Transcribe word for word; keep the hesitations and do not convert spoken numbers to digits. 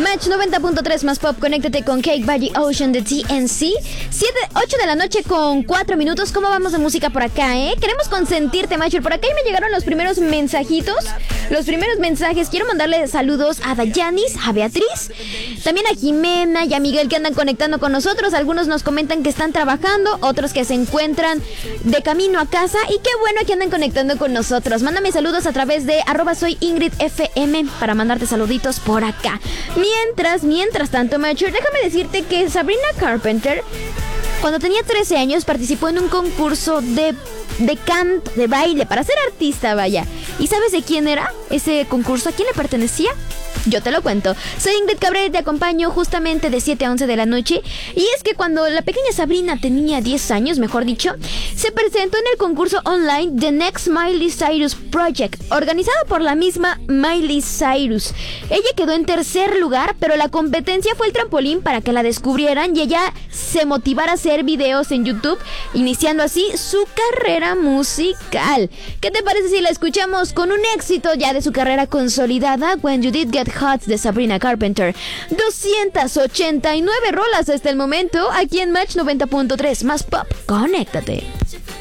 Match noventa punto tres más pop, conéctate con Cake by the Ocean de T N C. siete, ocho de la noche con cuatro minutos. ¿Cómo vamos de música por acá, eh? Queremos consentirte, Macho. Por acá y me llegaron los primeros mensajitos. Los primeros mensajes. Quiero mandarle saludos a Dayanis, a Beatriz, también a Jimena y a Miguel, que andan conectando con nosotros. Algunos nos comentan que están trabajando, otros que se encuentran de camino a casa. Y qué bueno que andan conectando con nosotros. Mándame saludos a través de arroba soy Ingrid F M para mandarte saluditos por acá. Mientras, mientras tanto, Macho, déjame decirte que Sabrina Carpenter, cuando tenía trece años, participó en un concurso de, de canto, de baile, para ser artista, vaya. ¿Y sabes de quién era ese concurso? ¿A quién le pertenecía? Yo te lo cuento. Soy Ingrid Cabrera y te acompaño justamente de siete a once de la noche. Y es que cuando la pequeña Sabrina tenía diez años, mejor dicho, se presentó en el concurso online The Next Miley Cyrus Project, organizado por la misma Miley Cyrus. Ella quedó en tercer lugar, pero la competencia fue el trampolín para que la descubrieran y ella se motivara a hacer videos en YouTube, iniciando así su carrera musical. ¿Qué te parece si la escuchamos con un éxito ya de su carrera consolidada, When You Did Get Hot, de Sabrina Carpenter? doscientas ochenta y nueve rolas hasta el momento, aquí en Match noventa punto tres más pop. Conéctate.